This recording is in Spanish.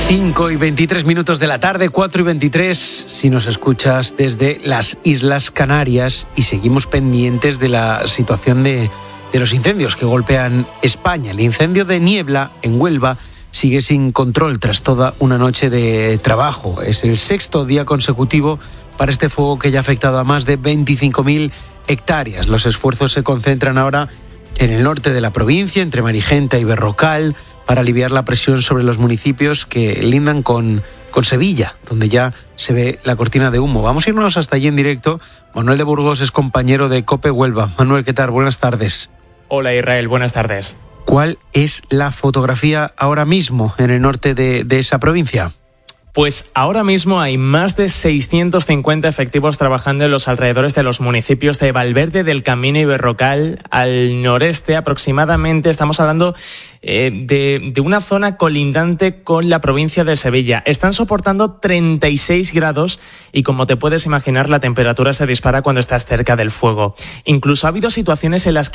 5:23 de la tarde, 4:23, si nos escuchas desde las Islas Canarias, y seguimos pendientes de la situación de los incendios que golpean España. El incendio de Niebla, en Huelva, sigue sin control tras toda una noche de trabajo. Es el 6º día consecutivo para este fuego que ya ha afectado a más de 25.000 hectáreas. Los esfuerzos se concentran ahora en el norte de la provincia, entre Marigenta y Berrocal, para aliviar la presión sobre los municipios que lindan con Sevilla, donde ya se ve la cortina de humo. Vamos a irnos hasta allí en directo. Manuel de Burgos es compañero de COPE Huelva. Manuel, ¿qué tal? Buenas tardes. Hola Israel, buenas tardes. ¿Cuál es la fotografía ahora mismo en el norte de esa provincia? Pues ahora mismo hay más de 650 efectivos trabajando en los alrededores de los municipios de Valverde del Camino y Berrocal, al noreste aproximadamente. Estamos hablando de una zona colindante con la provincia de Sevilla. Están soportando 36 grados y, como te puedes imaginar, la temperatura se dispara cuando estás cerca del fuego. Incluso ha habido situaciones en las que